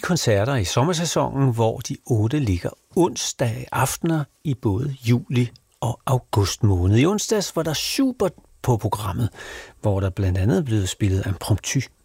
koncerter i sommersæsonen, hvor de 8 ligger onsdag aftener i både juli og august måned. I onsdags var der Schubert på programmet, hvor der blandt andet blev spillet Impromptu